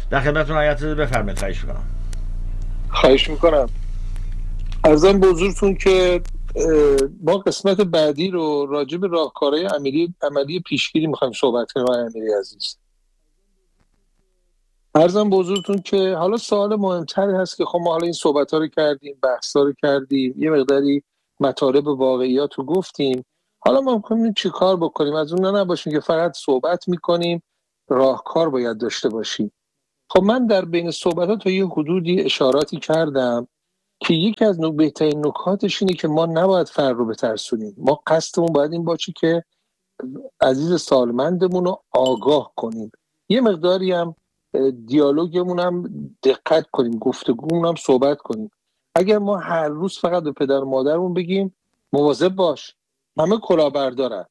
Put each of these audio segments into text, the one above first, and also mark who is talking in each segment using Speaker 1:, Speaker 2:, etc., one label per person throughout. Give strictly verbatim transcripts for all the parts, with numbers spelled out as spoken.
Speaker 1: در خدمتتون آیت بفرمایید. خواهش می‌کنم.
Speaker 2: خواهش میکنم. عرضم به حضورتون که ما قسمت بعدی رو راجع به راهکارهای عملی عملی پیشگیری میخوایم صحبت کنیم. آقای امیری عزیز، عرضم به حضورتون که حالا سوال مهمتری هست که خب ما حالا این صحبت‌ها رو کردیم، بحث‌ها رو کردیم، یه مقداری مطالب واقعیات رو گفتیم. حالا ما می‌خوایم چی کار بکنیم؟ از اون نه نباشیم که فقط صحبت می‌کنیم، راهکار باید داشته باشیم. خب من در بین صحبت‌ها تا یه حدودی اشاراتی کردم که یکی از بهترین نکاتش اینه که ما نباید فرد رو بترسونیم. ما قصدمون باید این باشه که عزیز سالمندمون رو آگاه کنیم، یه مقداری هم دیالوگمون هم دقت کنیم، گفتگومون هم صحبت کنیم. اگر ما هر روز فقط به پدر و مادرمون بگیم مواظب باش، همه کلاهبردارن،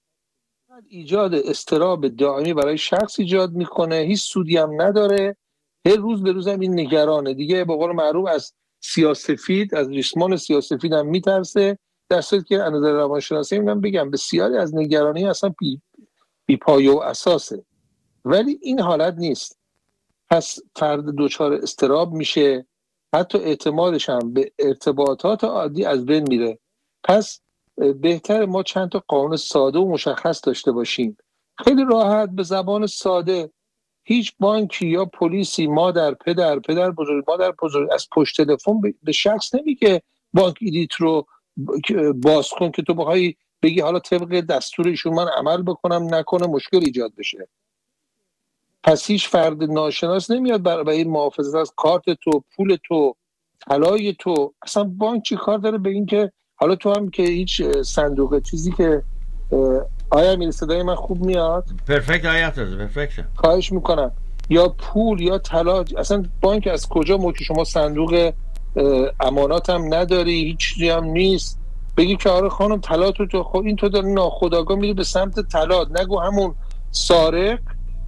Speaker 2: ایجاد اضطراب دائمی برای شخص ایجاد میکنه، هیچ سودی هم نداره. هر روز به روز هم این نگرانه دیگه، به قول معروف از سیاه‌سفید، از ریسمان سیاه‌سفید هم میترسه. در صورتی که از نظر روانشناسی من بگم بسیاری از نگرانی اصلا بی, بی پایه و اساسه، ولی این حالت نیست. پس فرد دچار اضطراب میشه، حتی اعتمادش هم به ارتباطات عادی از بین میره. پس بهتر ما چند تا قانون ساده و مشخص داشته باشیم، خیلی راحت به زبان ساده. هیچ بانکی یا پلیسی مادر پدر پدر بزرگ مادر بزرگ از پشت تلفن به شخص نمیگه بانک ایدیت رو باز کن که تو بخوای بگی حالا طبق دستور ایشون من عمل بکنم، نکنه مشکل ایجاد بشه. پس هیچ فرد ناشناس نمیاد برای محافظت از کارت تو، پول تو، طلای تو. اصلا بانک چی کار داره به این که حالا تو هم که هیچ صندوق چیزی که آیا امیر صدای من خوب میاد؟
Speaker 1: پرفکت آیت پرفکت.
Speaker 2: خواهش میکنم. یا پول یا طلا، اصلا بانک از کجا موقع شما صندوق امانات هم نداری، هیچ چیزی هم نیست، بگی که آره خانم طلا تو تو خب این تو داری ناخودآگاه میری به سمت طلا. نگو همون سارق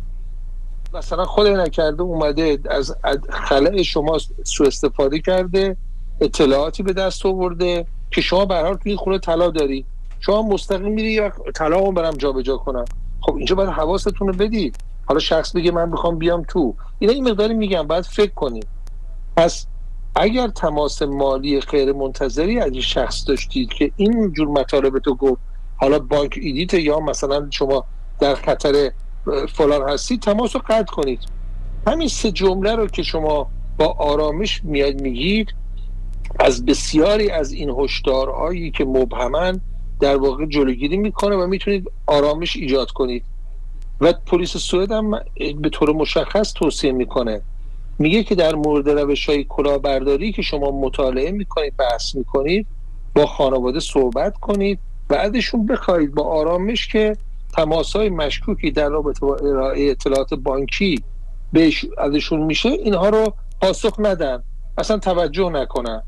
Speaker 2: مثلا خدای نکرده اومده از خلأ شما سوء استفاده کرده، اطلاعاتی به دست آورده که شما به هر حال توی خونه طلا داری، شما مستقیم میری یا طلاقو برام جابجا کنم. خب اینجا باید حواستون رو بدید. حالا شخص بگه من میخوام بیام تو، اینا این مقداری میگم باید فکر کنیم. پس اگر تماس مالی غیر منتظری از این شخص داشتید که این جور مطالب تو گفت، حالا بانک ایدیت یا مثلا شما در خطر فلان هستید، تماس رو قطع کنید. همین سه جمله رو که شما با آرامش میاد میگید، از بسیاری از این هشدارهایی که مبهمن در واقع جلوگیری میکنه و میتونید آرامش ایجاد کنید. و پلیس سوئد هم به طور مشخص توصیه میکنه، میگه که در مورد روش‌های کلاهبرداری که شما مطالعه میکنید، بحث میکنید، با خانواده صحبت کنید، بعدشون بخواید با آرامش که تماس‌های مشکوکی در رابطه با ارائه اطلاعات بانکی بهش ازشون میشه، اینها رو پاسخ ندن، اصلا توجه نکنن.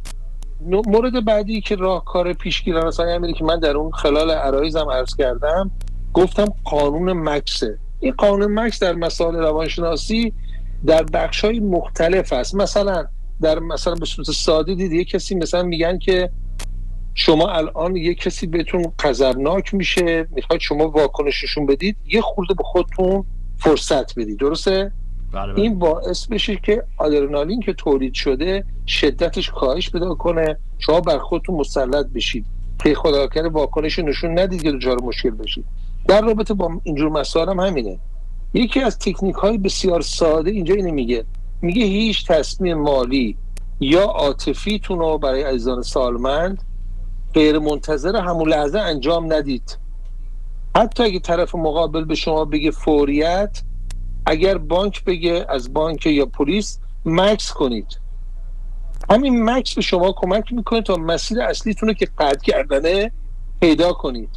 Speaker 2: مورد بعدی که راهکار پیشگیرانه است امیری که من در اون خلال عرایزم عرض کردم، گفتم قانون مکسه. این قانون مکس در مسائل روانشناسی در بخش‌های مختلف است. مثلا در مثلا به صورت ساده دید یک کسی مثلا میگن که شما الان یک کسی بهتون غضبناک میشه، میخواید شما واکنششون بدید، یه خورده به خودتون فرصت بدید، درسته؟
Speaker 1: بله بله.
Speaker 2: این باعث بشه که آدرنالین که تولید شده شدتش کاهش پیدا کنه، شما بر خودتون مسلط بشید که خدا کنه واکنش نشون ندید که دچار مشکل بشید. در رابطه با اینجور مسائل هم همینه. یکی از تکنیک های بسیار ساده اینجا اینه، میگه میگه هیچ تصمیم مالی یا عاطفیتون رو برای عزیزان سالمند غیر منتظر همون لحظه انجام ندید. حتی اگه طرف مقابل به شما بگه فوریت، اگر بانک بگه از بانک یا پلیس، مکس کنید. همین مکس به شما کمک میکنه تا مسیر اصلیتون رو که قطع کردنه پیدا کنید.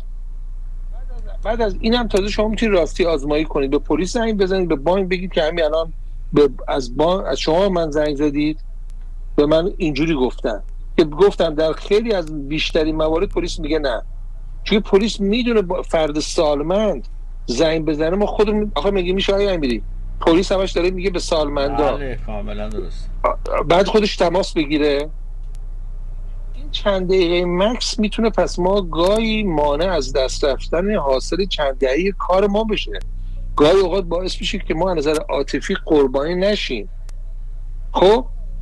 Speaker 2: بعد از این هم تازه شما میتونید راستی آزمایی کنید، به پلیس زنگ بزنید، به بانک بگید که همین الان به از بانک از شما من زنگ زدید، به من اینجوری گفتن، که گفتم در خیلی از بیشترین موارد پلیس میگه نه، چون پلیس میدونه فرد سالمند زنگ بزنه ما خودمون آخه میگه میشه آقای امیری، پلیس همش داره میگه به سالمندا.
Speaker 1: بله کاملا درست.
Speaker 2: بعد خودش تماس بگیره. این چند دقیقه مکس میتونه پس ما گاهی مانع از دست رفتن حاصل چند دقیقه کار ما بشه. گاهی اوقات باعث میشه که ما از نظر عاطفی قربانی نشیم. خب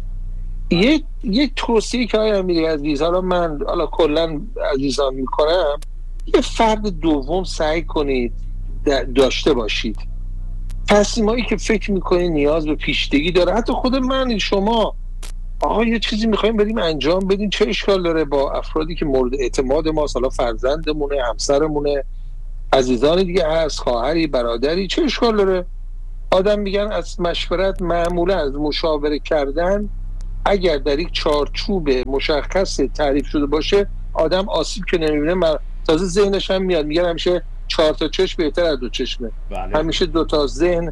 Speaker 2: یک یک توصیه که آیا میری عزیز، حالا من حالا کلا عزیزان میکنم، یه فرد دوم سعی کنید داشته باشید. تصمیمایی که فکر میکنید نیاز به پیشدگی داره، حتی خود من، شما آقا یه چیزی میخوایم بریم انجام بدیم، چه اشکال داره با افرادی که مورد اعتماد ما، حالا فرزندمونه، همسرمونه، عزیزان دیگه هست، خواهری، برادری، چه اشکال داره؟ آدم میگن از مشورت، معمولا از مشاوره کردن، اگر در یک چارچوب مشخص تعریف شده باشه آدم آسیب که نمیبینه. من تازه ذهنش هم میاد، میگن همیشه چهار تا چشم بهتر از دو چشمه. بله. همیشه دو تا ذهن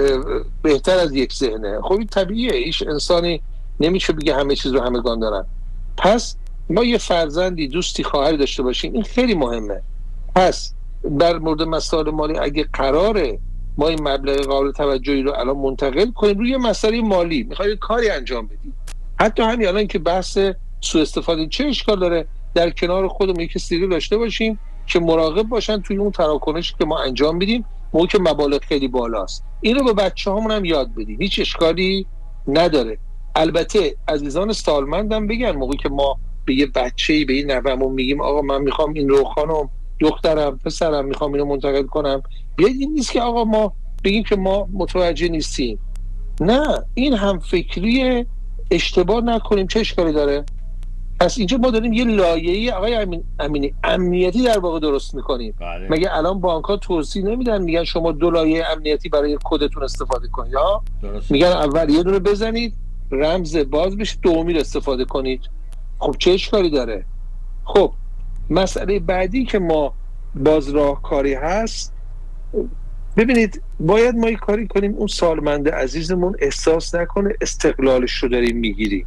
Speaker 2: بهتر از یک ذهنه. خب این طبیعیه، هیچ انسانی نمیشه بگه همه چیز رو همگان دارن. پس ما یه فرزندی، دوستی، خواهری داشته باشیم، این خیلی مهمه. پس در مورد مسائل مالی اگه قراره ما این مبلغ قابل توجهی رو الان منتقل کنیم روی مسئله مالی، میخوایم کاری انجام بدیم، حتی همین الان که بحث سوء استفاده، چه اشکال داره در کنار خودمون یک کسی داشته باشیم که مراقب باشن توی اون تراکنشی که ما انجام بدیم، موقعی که مبالغ خیلی بالاست. این رو به بچه‌هامون هم یاد بدیم، هیچ اشکالی نداره. البته عزیزان سالمندم بگن موقعی که ما به یه بچه‌ای، به یه نوه‌مون میگیم آقا من میخوام این رو، خانم، دخترم، پسرم، میخوام اینو منتقل کنم، بیاید این نیست که آقا ما بگیم که ما متوجه نیستیم. نه، این هم فکری اشتباه نکنیم، چه اشکالی داره؟ پس اینجا ما داریم یه لایه‌ای آقای امین، امینی امنیتی در واقع درست میکنیم. بله. مگه الان بانک‌ها توصیه نمیدن، میگن شما دو لایه امنیتی برای کدتون استفاده کنید؟ ها میگن اول یه دونه بزنید رمز باز بشه، دومی رو استفاده کنید. خب چه اشکالی داره؟ خب مسئله بعدی که ما باز راهکاری هست، ببینید باید ما یک کاری کنیم اون سالمند عزیزمون احساس نکنه استقلالش رو داریم میگیریم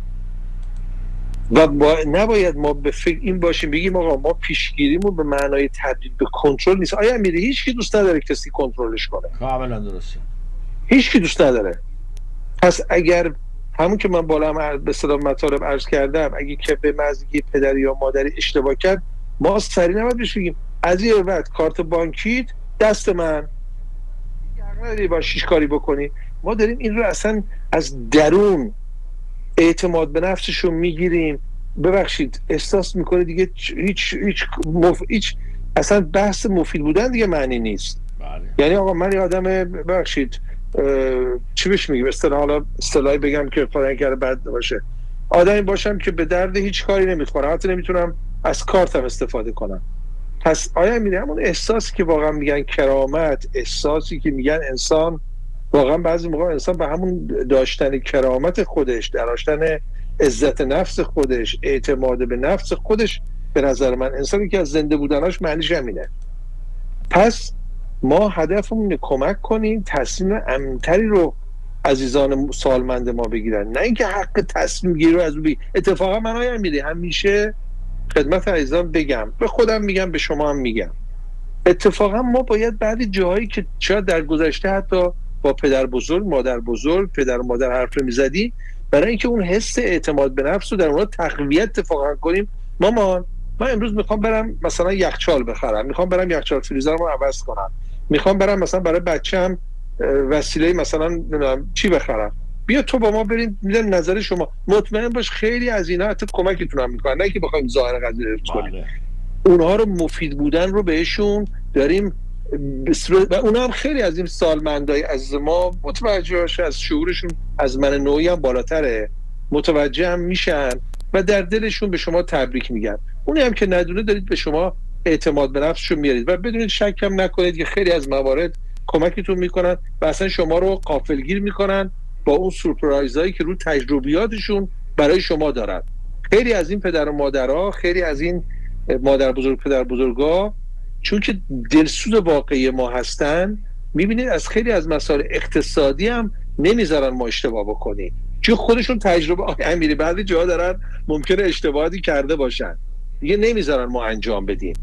Speaker 2: و با... نباید ما به فکر این باشیم بگیم آقا ما پیشگیریمون به معنای تبدیل به کنترل نیست. آیا میره هیچ کی دوست نداره کسی کنترلش کنه؟ کاملا درسته، هیچ کی دوست نداره. پس اگر همون که من بالا هم به صدا مطالب عرض کردم، اگه که به مزگی پدری یا مادری اشتباه کرد، ما سریع نباید بهش بگیم از این بعد کارت بانکیت دست من، یعنی با شیش کاری بکنی. ما داریم این رو اصلا از درون اعتماد به نفسشو میگیریم. ببخشید احساس میکنه دیگه هیچ هیچ مف... هیچ اصلا بحث مفید بودن دیگه معنی نیست. بله. یعنی آقا من یه آدم، ببخشید چی بهش میگیم، اصطلاح حالا اصطلاحی بگم که خدا نکنه بد باشه، آدمی باشم که به درد هیچ کاری نمیخوره، حتی نمیتونم از کارتم استفاده کنم. پس آیا میگم همون احساسی که واقعا میگن کرامت، احساسی که میگن انسان واقعا بعضی موقع انسان به همون داشتن کرامت خودش، داشتن عزت نفس خودش، اعتماد به نفس خودش، به نظر من انسانی که از زنده بودناش معنیش همینه. پس ما هدفمون اینه کمک کنیم تصمیم امن‌تری رو عزیزان سالمند ما بگیرن، نه اینکه حق تصمیم گیری رو از اون بگیرن. اتفاقا من آیم میده همیشه خدمت عزیزان بگم، به خودم میگم، به شما هم میگم، اتفاقا ما باید بعضی جاهایی که شاید در گذشته حتی با پدر بزرگ، مادر بزرگ، پدر و مادر حرف میزدی، برای اینکه اون حس اعتماد به نفس رو در اونها تقویت اتفاقا کنیم. مامان من امروز میخوام برم مثلا یخچال بخرم، میخوام برم یخچال فریزرمو عوض کنم، میخوام برم مثلا برای بچه‌م وسیله مثلا نمیدونم چی بخرم، بیا تو با ما بریم، میدن نظر شما. مطمئن باش خیلی از اینا حتی کمکتون هم میکنن، نه که بخوایم ظاهر قضیه رو کنیم، اونها رو مفید بودن رو بهشون داریم و اونها هم خیلی از این سالمندای از ما متوجهش، از شعورشون از من نوعی هم بالاتره، متوجه هم میشن و در دلشون به شما تبریک میگن. اونی هم که ندونه دارید به شما اعتماد به نفسشون میارید و بدونید شک هم نکنید که خیلی از موارد کمکتون میکنن و اصلا شما رو غافلگیر میکنن با اون سورپرایزایی که رو تجربیاتشون برای شما دارن. خیلی از این پدر و مادرها، خیلی از این مادر بزرگ پدر بزرگا، چون که دلسوز واقعی ما هستن، میبینید از خیلی از مسائل اقتصادی هم نمیذارن ما اشتباه بکنیم، چون خودشون تجربه امیری بعضی جاها دارن ممکنه اشتباهاتی کرده باشن، دیگه نمیذارن ما انجام بدیم.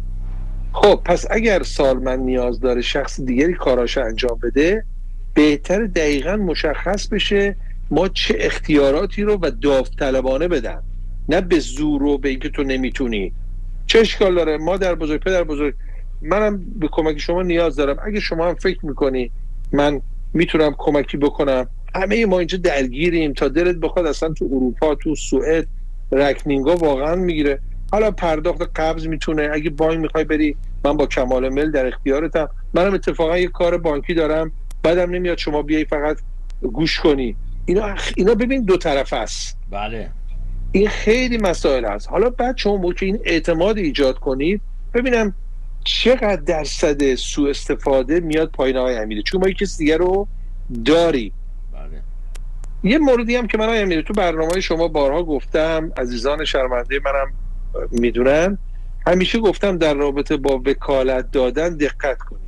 Speaker 2: خب پس اگر سالمند نیاز داره شخص دیگری کاراشو انجام بده، بهتر دقیقاً مشخص بشه ما چه اختیاراتی رو و داوطلبانه بدن، نه به زور و به اینکه تو نمیتونی. چه اشکال داره مادر بزرگ پدر بزرگ منم به کمک شما نیاز دارم. اگه شما هم فکر میکنی من میتونم کمکی بکنم، همه ما اینجا درگیریم تا دلت بخواد. اصلا تو اروپا، تو سوئد رکنینگا واقعا میگیره. حالا پرداخت قبض میتونه، اگه بانک میخوای بری من با کمال میل در اختیارتم. منم اتفاقا یه کار بانکی دارم، بعدم نمیاد شما بیای فقط گوش کنی. اینا اینا ببین دو طرف است.
Speaker 1: بله
Speaker 2: این خیلی مسائل هست. حالا بعد شما موقع این اعتماد ایجاد کنید، ببینم چقدر درصد سوء استفاده میاد پایین آقای امیری، چون ما کسی دیگه رو داری.
Speaker 1: بله.
Speaker 2: یه موردی هم که من آقای امیری تو برنامه شما بارها گفتم، عزیزان شرمنده منم میدونن، همیشه گفتم در رابطه با وکالت دادن دقت کنید.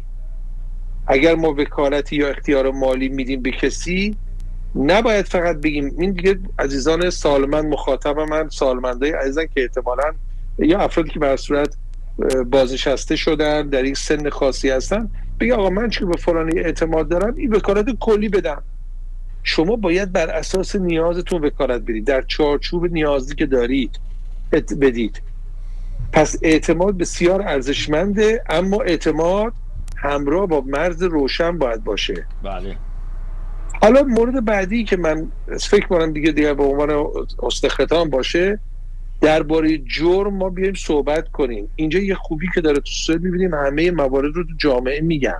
Speaker 2: اگر ما وکالتی یا اختیار مالی میدیم به کسی، نباید فقط بگیم این دیگه. عزیزان سالمند، مخاطب من سالمندای عزیزان که احتمالاً یا افرادی که به صورت بازنشسته شدن در این سن خاصی هستن، بگه آقا من چون به فلانی اعتماد دارم این وکالت کلی بدم. شما باید بر اساس نیازتون وکالت بدید، در چارچوب نیازی که دارید بدید. پس اعتماد بسیار ارزشمنده، اما اعتماد همراه با مرز روشن باید باشه.
Speaker 1: بله.
Speaker 2: حالا مورد بعدی که من فکر کنم دیگه دیگه به عنوان استختام باشه، درباره جرم ما بیایم صحبت کنیم. اینجا یه خوبی که داره تو سوئد می‌بینیم همه موارد رو تو جامعه میگن.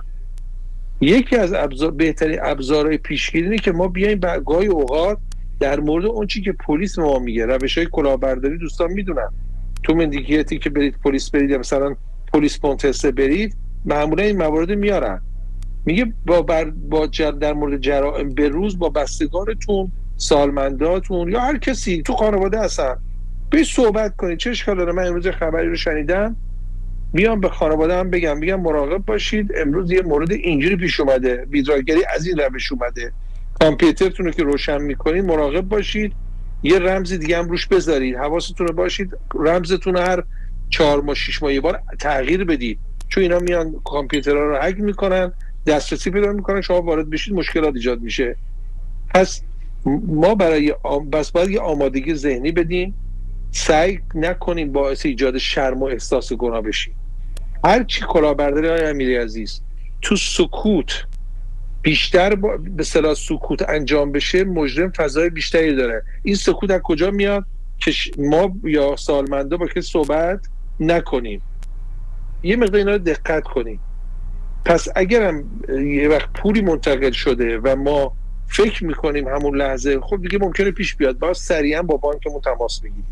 Speaker 2: یکی از ابزار بهترین ابزارهای پیشگیری اینه که ما بیایم گاهی اوقات در مورد اون چی که پلیس ما میگه، روش‌های کلاهبرداری دوستان میدونن. تو مندیکیتی که برید پلیس برید یا مثلا پلیس پونتسته برید، معمولا این موارد میارن. میگه با بر با جر در مورد جرائم به روز با بستگانتون، سالمنداتون یا هر کسی تو خانواده هستن به صحبت کنید. چه اشکال داره؟ من امروز خبری رو شنیدم، بیام به خانواده هم بگم بگم مراقب باشید، امروز یه مورد اینجوری پیش اومده، بیدراگری از این روش اومده، کامپیوترتون رو که روشن میکنید مراقب باشید، یه رمز دیگه هم روش بذارید، حواستون رو باشید رمزتون هر چهار ماه شش ماه یه بار تغییر بدید، چون اینا میان کامپیوترها رو هک میکنن، دسترسی پیدا میکنن، شما وارد بشید مشکلات ایجاد میشه. پس ما برای آم... بس باید یه آمادگی ذهنی بدیم، سعی نکنیم باعث ایجاد شرم و احساس گناه بشیم. هر چی کلاهبرداری های امیری عزیز تو سکوت بیشتر با... به اصطلاح سکوت انجام بشه، مجرم فضای بیشتری داره. این سکوت از کجا میاد؟ که ما یا سالمنده با کسی صحبت نکنیم. یه مقدار اینا رو دقت کنیم. پس اگرم یه وقت پولی منتقل شده و ما فکر میکنیم همون لحظه، خب دیگه ممکنه پیش بیاد، باید سریعا با بانکمون تماس بگیریم.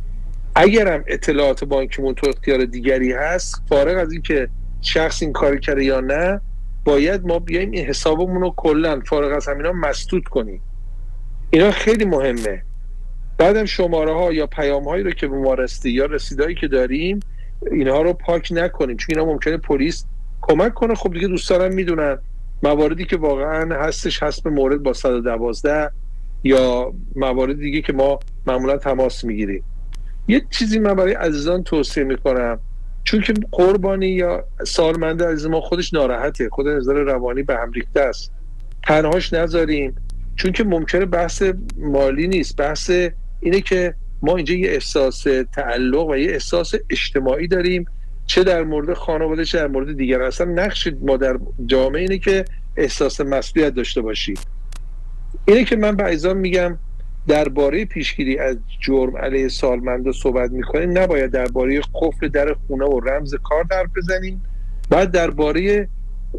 Speaker 2: اگرم اطلاعات بانکمون تو اختیار دیگری هست، فارغ از این که شخص این کار کرده یا نه، باید ما بیایم این حسابمون رو کلا فارغ از همینا مسدود کنیم. اینا خیلی مهمه. بعدم شماره ها یا پیام هایی رو که به ما رسیده یا رسیدهایی که داریم، اینها رو پاک نکنیم، چون اینا ممکنه پلیس کمک کنه. خب دیگه دوستانم میدونن مواردی که واقعا هستش، هست به مورد با صد و دوازده یا موارد دیگه که ما معمولا تماس میگیریم. یه چیزی من برای عزیزان توصیه میکنم، چون که قربانی یا سالمنده عزیز ما خودش ناراحته، خود نظر روانی به هم ریخته است، تنهاش نذاریم، چون که ممکنه بحث مالی نیست، بحث اینه که ما اینجا یه احساس تعلق و یه احساس اجتماعی داریم، چه در مورد خانواده چه در مورد دیگر. اصلا نقش ما در جامعه اینه که احساس مسئولیت داشته باشیم. اینه که من به عزیزان میگم درباره پیشگیری از جرم علیه سالمنده صحبت میکنیم، نباید درباره قفل در خونه و رمز کارت حرف بزنیم. بعد درباره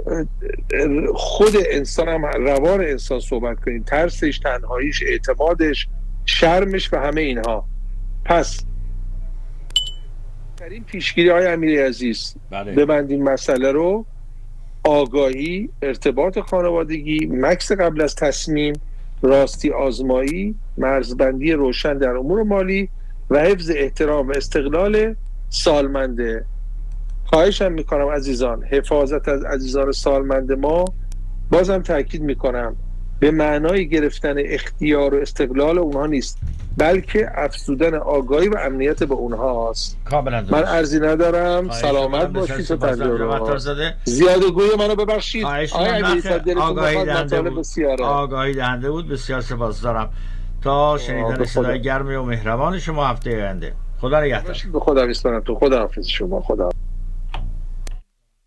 Speaker 2: خود انسان هم، روان انسان صحبت کنیم، ترسش، تنهاییش، اعتمادش، شرمش و همه اینها. پس در این پیشگیری های امیری عزیز
Speaker 1: بله.
Speaker 2: ببندیم مسئله رو: آگاهی، ارتباط خانوادگی، مکث قبل از تصمیم، راستی آزمایی، مرزبندی روشن در امور مالی و حفظ احترام و استقلال سالمنده. خواهشم میکنم عزیزان، حفاظت از عزیزان سالمند ما، بازم تاکید میکنم، به معنای گرفتن اختیار و استقلال اونها نیست، بلکه افزودن آگاهی و امنیت به اونها هست.
Speaker 1: کاملا درست.
Speaker 2: من عرضی ندارم. سلامت باشید تا تجربه. زیاده گوی منو ببخشید.
Speaker 1: آگاهی دهنده بود. آگاهی دهنده بود. بسیار سپاسگزارم. تا شنیدن صدای گرم و مهربان شما هفته آینده. خدا نگهدار.
Speaker 2: به خدا میسپارم. تو خدا حافظ شما. خدا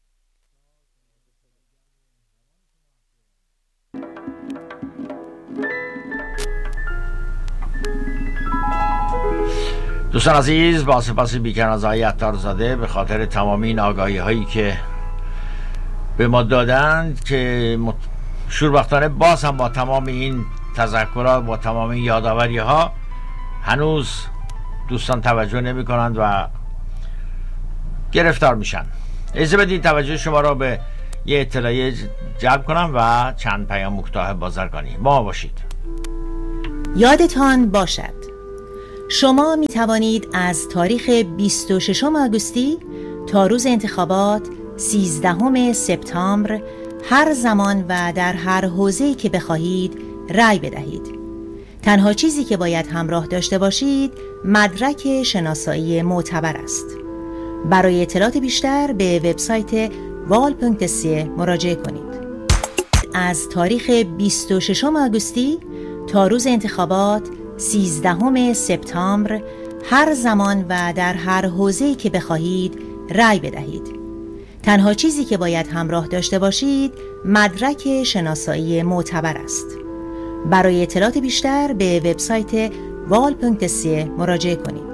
Speaker 1: دوستان عزیز، با سپاس بیکران از آقای عطارزاده به خاطر تمامی این آگاهی هایی که به ما دادند که شوربختانه باز هم با تمام این تذکرات، با تمام این یادآوری ها هنوز دوستان توجه نمی کنند و گرفتار میشن. اجازه بدید توجه شما را به یه اطلاعیه جلب کنم و چند پیام کوتاه بازرگانی. با ما باشید.
Speaker 3: یادتان باشد شما می توانید از تاریخ بیست و ششم آگوستی تا روز انتخابات سیزدهم سپتامبر هر زمان و در هر حوزه‌ای که بخواهید رأی بدهید. تنها چیزی که باید همراه داشته باشید مدرک شناسایی معتبر است. برای اطلاعات بیشتر به وبسایت وال دات سی مراجعه کنید. از تاریخ بیست و ششم آگوستی تا روز انتخابات سیزدهم سپتامبر هر زمان و در هر حوزه‌ای که بخواهید رأی بدهید. تنها چیزی که باید همراه داشته باشید مدرک شناسایی معتبر است. برای اطلاعات بیشتر به وبسایت وال دات سی مراجعه کنید.